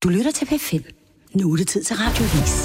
Du lytter til P5. Nu er det tid til Radioavis.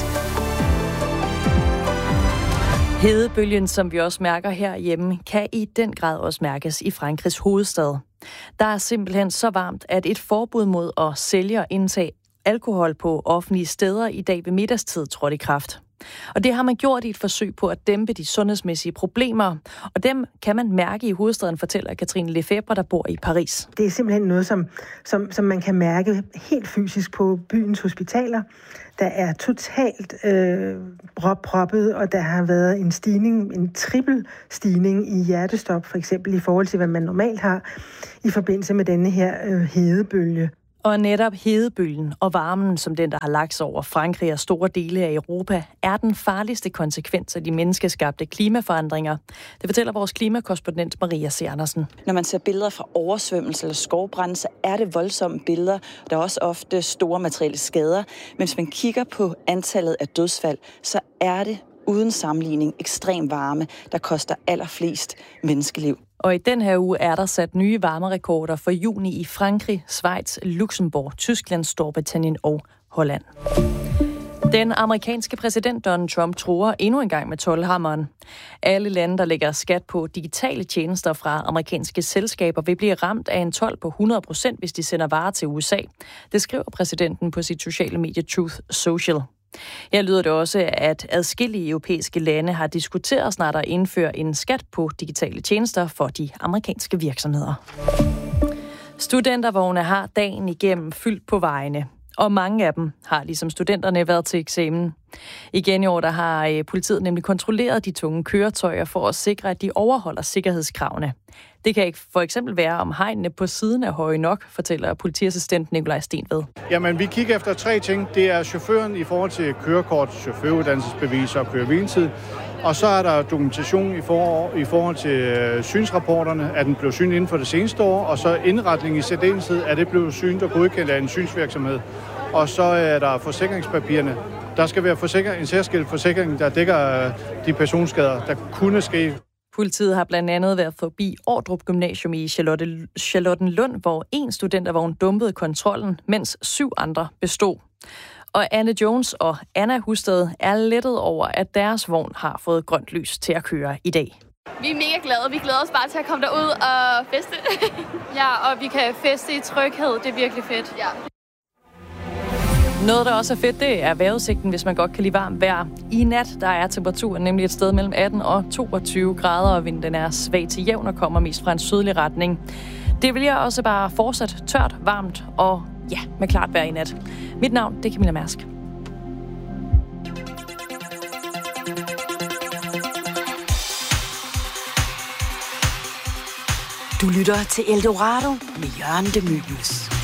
Hedebølgen, som vi også mærker herhjemme, kan i den grad også mærkes i Frankrigs hovedstad. Der er simpelthen så varmt, at et forbud mod at sælge og indtage alkohol på offentlige steder i dag ved middagstid trådte i kraft. Og det har man gjort i et forsøg på at dæmpe de sundhedsmæssige problemer. Og dem kan man mærke i hovedstaden, fortæller Katrine Lefebvre, der bor i Paris. Det er simpelthen noget, som man kan mærke helt fysisk på byens hospitaler. Der er totalt proppet, og der har været en stigning, en trippel stigning i hjertestop, for eksempel i forhold til, hvad man normalt har i forbindelse med denne her hedebølge. Og netop hedebølgen og varmen, som den, der har lagt sig over Frankrig og store dele af Europa, er den farligste konsekvens af de menneskeskabte klimaforandringer. Det fortæller vores klimakorrespondent Maria C. Andersen. Når man ser billeder fra oversvømmelse eller skovbrand, så er det voldsomme billeder. Der er også ofte store materielle skader. Men hvis man kigger på antallet af dødsfald, så er det uden sammenligning ekstrem varme, der koster allerflest menneskeliv. Og i den her uge er der sat nye varmerekorder for juni i Frankrig, Schweiz, Luxembourg, Tyskland, Storbritannien og Holland. Den amerikanske præsident Donald Trump truer endnu en gang med toldhammeren. Alle lande, der lægger skat på digitale tjenester fra amerikanske selskaber, vil blive ramt af en told på 100%, hvis de sender varer til USA. Det skriver præsidenten på sit sociale medie Truth Social. Her lyder det også, at adskillige europæiske lande har diskuteret snart at indføre en skat på digitale tjenester for de amerikanske virksomheder. Studentervogne har dagen igennem fyldt på vejene, og mange af dem har ligesom studenterne været til eksamen. Igen i år der har politiet nemlig kontrolleret de tunge køretøjer for at sikre, at de overholder sikkerhedskravene. Det kan ikke for eksempel være, om hegnene på siden er høje nok, fortæller politiassistent Nikolaj Stenved. Jamen, vi kigger efter 3 ting. Det er chaufføren i forhold til kørekort, chaufføruddannelsesbevis og køre-hvile-tid. Og så er der dokumentation i forhold til synsrapporterne, at den blev synet inden for det seneste år, og så indretning i særdeleshed, at det blev synet og godkendt af en synsvirksomhed. Og så er der forsikringspapirerne. Der skal være en særskilt forsikring, der dækker de personskader, der kunne ske. Politiet har blandt andet været forbi Ordrup Gymnasium i Charlottenlund, hvor 1 studentervogn dumpede kontrollen, mens 7 andre bestod. Og Anne Jones og Anna Husted er lettet over, at deres vogn har fået grønt lys til at køre i dag. Vi er mega glade. Vi glæder os bare til at komme derud og feste. Ja, og vi kan feste i tryghed. Det er virkelig fedt. Ja. Noget, der også er fedt, det er vejrudsigten, hvis man godt kan lide varmt vejr. I nat, der er temperaturen nemlig et sted mellem 18 og 22 grader, og vinden er svag til jævn og kommer mest fra en sydlig retning. Det vil jeg også bare fortsat tørt, varmt og ja, med klart vejr i nat. Mit navn, det er Camilla Mærsk. Du lytter til Eldorado med Jørgen de Mylius.